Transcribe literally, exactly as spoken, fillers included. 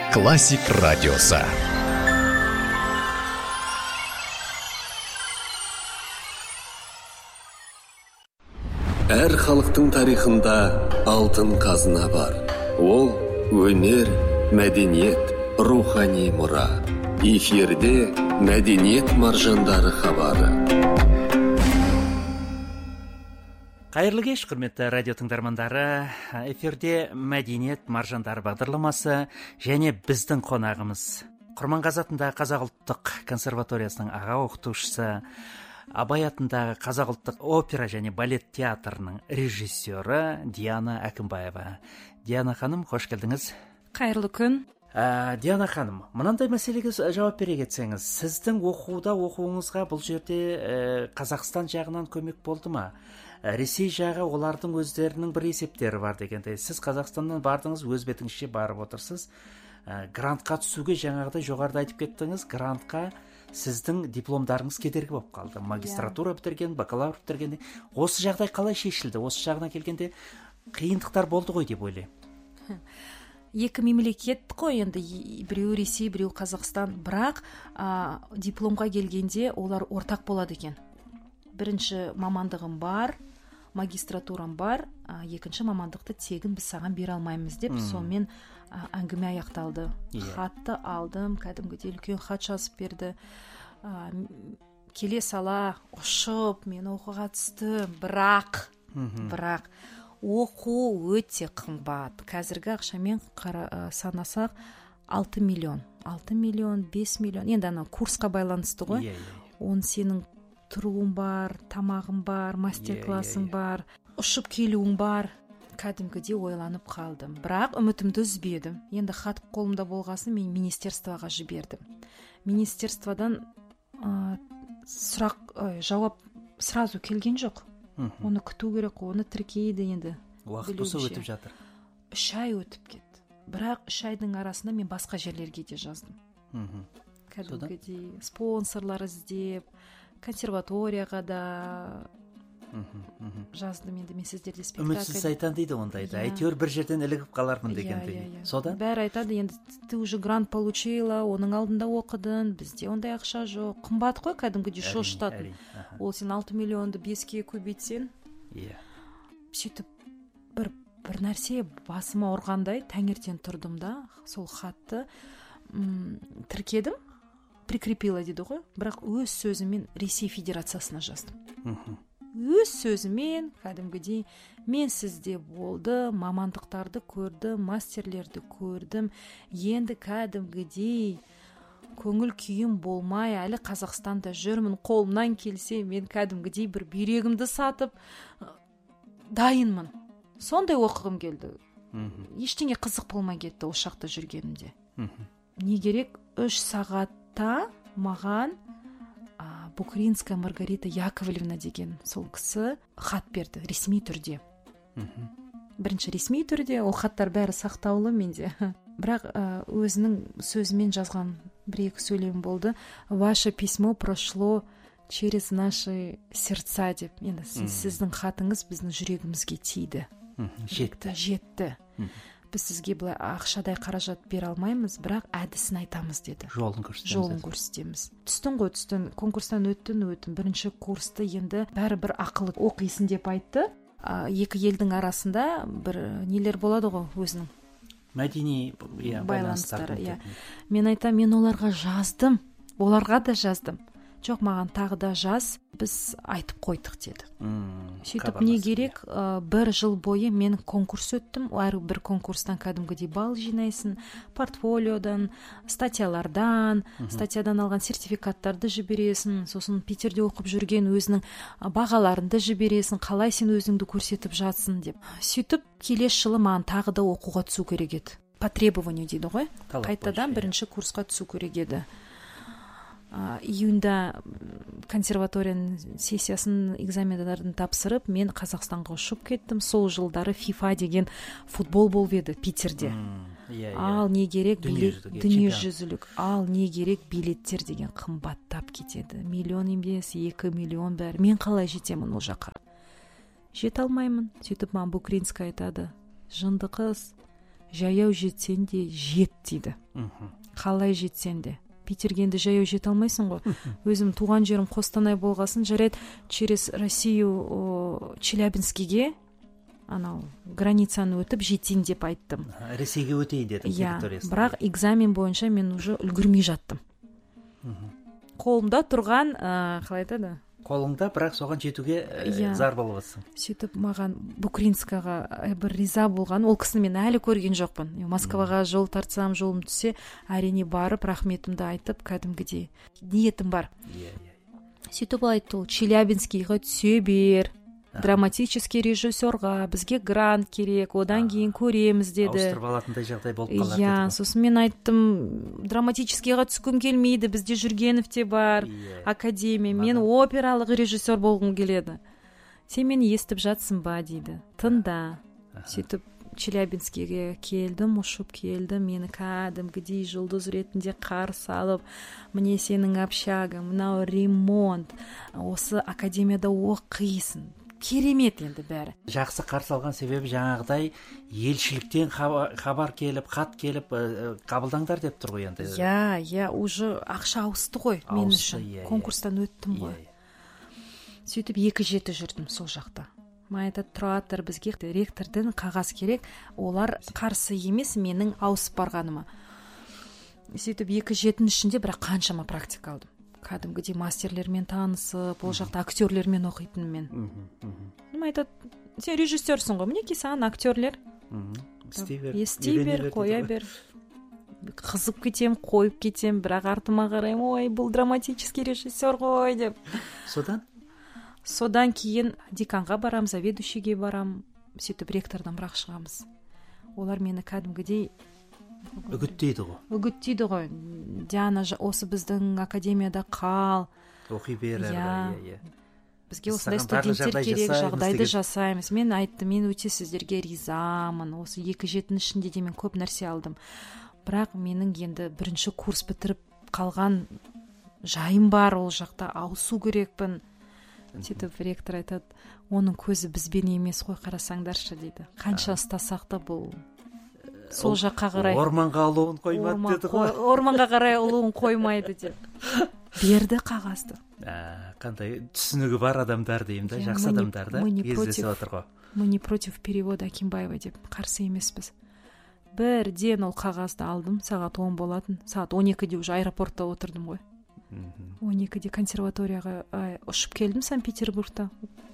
Классик радиосы. Әр халықтың тарихында алтын қазына бар. Ол өнер, мәдениет, рухани мұра. Эфирде мәдениет маржандары хабары. Қайырлы кеш, құрметті радио тыңдармандары. Эфирде мәдениет маржандары бағдарламасы және біздің қонағымыз Құрманғазы атындағы Қазақ ұлттық консерваториясының аға оқытушысы, Абай атындағы Қазақ ұлттық опера және балет театрының режиссері Диана Әкімбаева. Диана ханым, қош келдіңіз. Қайырлы күн. Ә, Диана ханым, мынандай мәселеге жауап бере кетсеңіз, сіздің оқуда оқуыңызға бұл жерде ә, Қазақстан жағынан көмек болды ма? Ресей жағы олардың өздерінің бір есептері бар дегенде, сіз Қазақстаннан бардыңыз, өз бетіңізше барып отырсыз. Ә, грантқа түсуге жаңағыдай жоғарыда айтып кеттіңіз, грантқа сіздің дипломдарыңыз кедергі болып қалды. Магистратура бітірген, бакалавр бітірген. Осы жағдай қалай шешілді? Осы жағына келгенде қиындықтар болды ғой деп ойлаймын. Екі мемлекет қой енді, біреу Ресей, біреу Қазақстан, бірақ а, дипломға келгенде олар ортақ болады екен. Бірінші мамандығым бар, магистратурам бар, а, екінші мамандықты тегін біз саған бере алмаймыз деп, hmm. сонымен а, әңгіме аяқталды. Yeah. Хатты алдым, кәдімгідей үлкен хат жазып берді. А, келе сала ұшып, мен оқуға түстім, бірақ, mm-hmm. бірақ оқу өте қымбат. Қазіргі ақшамен қара, санасақ алты миллион, алты миллион, бес миллион. Енді ана курсқа байланысты ғой. Yeah, yeah. Он сенің тұруың бар, тамағың бар, мастер-классың yeah, yeah, yeah. бар, ұшып келуің бар. Кәдімгідей ойланып қалдым. Бірақ үмітімді үзбедім. Енді хат қолымда болғасын мен министерствоға жібердім. Министерстводан ә, сұрақ, ә, жауап сразу келген жоқ. Mm-hmm. Оны күту керек, оны тіркейді енді. Уақыт осы өтіп жатыр. Үш ай өтіп кетті. Бірақ үш айдың арасында мен басқа жерлерге де жаздым. Mm-hmm. Кәдімгідей спонсорлар іздеп, консерваторияға да жаздым. Енді мен сіздерде спектакль. Үмітсіз айтан дейді ондайды. Yeah. Әйтеуір бір жерден ілігіп қалармын дегенде. Yeah, yeah, yeah. Содан? Бәрі айтады, енді ты уже грант получила, оның алдында оқыдың, бізде ондай ақша жоқ. Қымбат қой, кәдімгідей шошытатын. Ол сен алты миллионды беске көбейтсен. Иә. Сөйтіп бір бір нәрсе басыма ұрғандай, таңертең тұрдым да, сол хатты м- тіркедім, прикрепила дейді ғой, бірақ өз сөзімен Ресей Федерациясына жаздым. Өз сөзімен, кәдімгідей, мен сізде болды, мамандықтарды көрдім, мастерлерді көрдім, енді кәдімгідей көңіл күйім болмай, әлі Қазақстанда жүрмін, қолымнан келсе, мен кәдімгідей бір бүйрегімді сатып дайынмын. Сондай оқығым келді. Ештеңе қызық болмай кетті ол шақта жүргенімде. Не керек, үш сағатта маған Букринская Маргарита Яковлевна деген сол кісі хат берді, ресми түрде. Бірінші ресми түрде, ол хаттар бәрі сақтаулы менде. Бірақ өзінің сөзімен жазған бір-екі сөйлем болды. Ваше письмо прошло через наши сердца деп. Енді сіздің хатыңыз біздің жүрегімізге тиді. Жетті. Жетті. Біз сізге былай ақшадай қаражат бере алмаймыз, бірақ әдісін айтамыз деді. Жолын көрсетеміз. Жолын көрсетеміз. Түстің ғой, түстің. Конкурстан өттің, өттің. Бірінші курсты енді бәрі бір ақылы оқисың деп айтты. А, екі елдің арасында бір нелер болады ғой өзінің. Мәдени иә, байланыстары. Иә. Мен айтам, мен оларға жаздым. Оларға да жаздым. Жоқ, маған тағы да жаз, біз айтып қойдық деді. Hmm, сөйтіп не керек, ә, бір жыл бойы мен конкурс өттім. Әр бір конкурстан кәдімгідей балл жинайсың, портфолиодан, статьялардан, mm-hmm. статьядан алған сертификаттарды жібересің, сосын Питерде оқып жүрген өзінің бағаларында жібересің, қалай сен өзіңді көрсетіп жатсың деп. Сөйтіп келесі жылы маған тағы да оқуға түсу керек еді. По требованию дейді ғой. Қайтадан бірінші курсқа түсу керек еді. Июньда консерваторияның сессиясын, экзамендарын тапсырып, мен Қазақстанға ұшып кеттім. Сол жылдары FIFA деген футбол болып еді Питерде. Hmm, yeah, yeah. Ал не керек билет, дүниежүзілік. Ал не керек билеттер деген қымбаттап кетеді. Миллион емес, екі миллион бәрі. Мен қалай жетемін ол жаққа? Жете алмаймын. Сөйтіп маған Букринская айтады. Жынды қыз, жаяу жетсең де жет дейді. Қалай жетсең де. Питерге енді жаяу жете алмайсың ғой. Өзім туған жерім Қостанай болғасын, жарайды через Россию Челябинскіге анау границаны өтіп жетейін деп айттым. Ресейге өтейін дедім. Иә, бірақ экзамен бойынша мен уже үлгірмей жаттым. Қолымда тұрған, қалай айтады? Қолыңда, бірақ соған жетуге зар болып жатсың. Сөйтіп маған Букринскаға бір риза болған, ол кісіні мен әлі көрген жоқпын. Москваға жол тартсам, жолым түссе, әрине барып, рахметімді айтып, кәдімгідей ниетім бар. Сөйтіп айтты, ол Челябинскийға түсе бер, драматический режиссерға, бізге грант керек, одан кейін көреміз деді. Ауыстырып алатындай жағдай болып қалар деді. Иә, сосын мен айттым, драматическийға түскім келмейді, бізде Жүргенов те бар, академия, мен опералық режиссер болғым келеді. Сен мені естіп жатсың ба дейді. Тыңда. Сөйтіп Челябинскийге келдім, ұшып келдім, мені кәдімгідей жұлдыз ретінде қарсы алып, міне сенің общагың, мынау ремонт, осы академияда оқисың. Керемет енді бәрі. Жақсы қарсы алған себебі жаңағыдай елшіліктен хабар келіп, хат келіп, қабылдаңдар деп тұр ғой енді. Иә, иә, уже ақша ауысты ғой мен үшін. Конкурстан өттім ғой. Сөйтіп екі жеті жүрдім сол жақта. Майда тұратыр, бізге ректордың қағаз керек, олар қарсы емес менің ауысып барғаныма. Сөйтіп екі жетінің ішінде бірақ қаншама практика алдым. Кәдімгідей мастерлермен танысып, ол жақта актерлермен оқитын мен. Мен айтады, сен режиссерсің ғой, мінеки саған актерлер. Ести бер, қоя бер. Қызып кетем, қойып кетем, бірақ артыма қараймын, ой, бұл драматический режиссер ғой деп. Содан? Содан кейін деканға барам, заведующийге барам, сөйтіп ректордан бірақ шығамыз. Олар мені кәдімгідей үгіттейді ғой. Үгіттейді ғой. Диана, осы біздің академияда қал. Оқи бер. Бізге осындай студенттер керек, жағдайды жасаймыз. Мен айттым, мен өте сіздерге ризамын. Осы екі жетінің ішінде де мен көп нәрсе алдым. Бірақ менің енді бірінші курс бітіріп қалған жайым бар, ол жақта ауысу керекпін. Сөйтіп ректор айтады, оның көзі бізбен емес қой, қарасаңдаршы дейді. Қанша ұстасақ та бұл сол жаққа қарай орманға алуын қоймады деді ғой. Орманға қарай алуын қоймайды деп. Берді қағазды. Қандай түсінігі бар адамдар деймін да, жақсы адамдар да кездесіп отыр ғой. Мы не против перевода Акимбаева деп қарсы емеспіз. Бірден ол қағазды алдым, сағат он болатын. Сағат он екіде уже аэропортта отырдым ғой. он екіде консерваторияға ұшып келдім Санкт-Петербургта.